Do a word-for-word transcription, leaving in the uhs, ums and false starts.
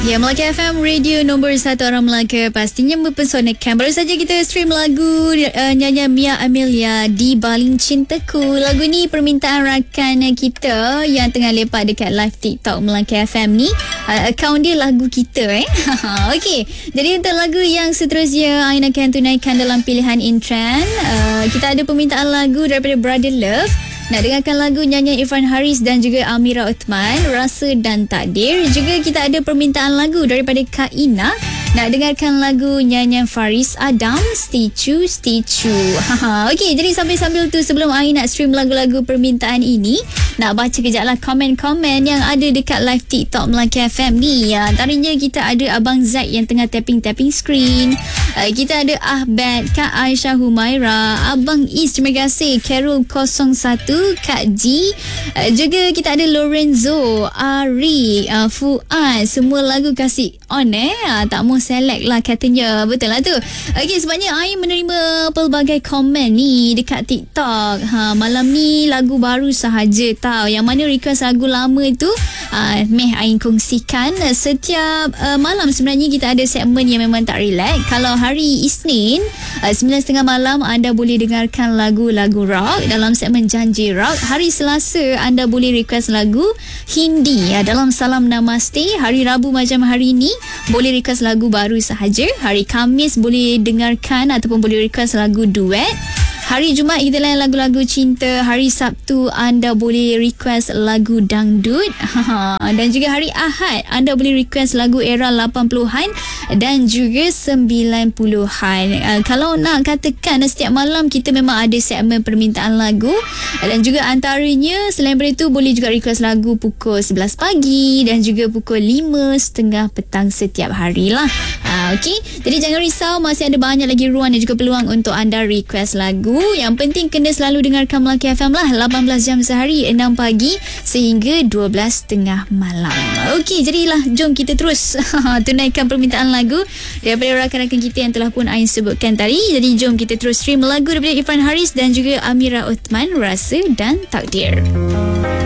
Ya, Melaka F M, radio nombor satu orang Melaka, pastinya mempesonakan. Baru saja kita stream lagu uh, nyanyian Mia Amelia, Di Baling Cintaku. Lagu ni permintaan rakan kita yang tengah lepak dekat live TikTok Melaka F M ni. Uh, akaun dia lagu kita eh. Okey, jadi untuk lagu yang seterusnya Ain akan tunaikan dalam pilihan in trend. Uh, kita ada permintaan lagu daripada Brother Love. Nak dengarkan lagu nyanyian Irfan Haris dan juga Amira Uthman, Rasa dan Takdir. Juga kita ada permintaan lagu daripada Kak Ina. Nak dengarkan lagu nyanyian Faris Adam, Stay True, Stay True. Okey, jadi sambil-sambil tu sebelum Ain nak stream lagu-lagu permintaan ini, nak baca kejap lah komen-komen yang ada dekat live TikTok Melaka F M ni. Antaranya kita ada Abang Zaid yang tengah tapping-tapping screen. Uh, kita ada Ahbad, Kak Aisyah Humaira, Abang Is, terima kasih, Carol kosong satu, Kak G. Uh, juga kita ada Lorenzo, Ari, uh, Fuad. Semua lagu kasih on eh. Uh, tak mau select lah katanya. Betul lah tu. Okey, sebabnya Ain menerima pelbagai komen ni dekat TikTok. Ha, malam ni lagu baru sahaja tau. Yang mana request lagu lama tu uh, meh Ain kongsikan. Setiap uh, malam sebenarnya kita ada segmen yang memang tak relax. Kalau hari Isnin uh, sembilan tiga puluh malam anda boleh dengarkan lagu-lagu rock dalam segmen Janji Rock. Hari Selasa anda boleh request lagu Hindi ya, dalam Salam Namaste. Hari Rabu macam hari ni boleh request lagu baru sahaja. Hari Khamis boleh dengarkan ataupun boleh request lagu duet. Hari Jumaat kita layan lagu-lagu cinta. Hari Sabtu anda boleh request lagu dangdut. Dan juga hari Ahad anda boleh request lagu era lapan puluhan dan juga sembilan puluhan. Uh, kalau nak katakan setiap malam kita memang ada segmen permintaan lagu. Dan juga antaranya selain daripada itu boleh juga request lagu pukul sebelas pagi dan juga pukul lima tiga puluh petang setiap hari lah. Uh, Okey, jadi jangan risau, masih ada banyak lagi ruang dan juga peluang untuk anda request lagu. Yang penting kena selalu dengarkan Melaka F M lah, lapan belas jam sehari, enam pagi sehingga dua belas tengah malam. Okey, jadilah jom kita terus tunaikan permintaan lagu daripada rakan-rakan kita yang telah pun Ain sebutkan tadi. Jadi jom kita terus stream lagu daripada Irfan Haris dan juga Amira Uthman, Rasa dan Takdir.